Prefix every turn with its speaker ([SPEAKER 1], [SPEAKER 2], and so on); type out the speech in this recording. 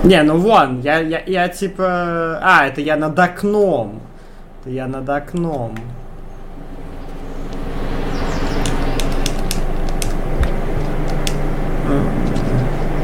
[SPEAKER 1] Не, ну вон, я типа... А, это я над окном. Это я над окном.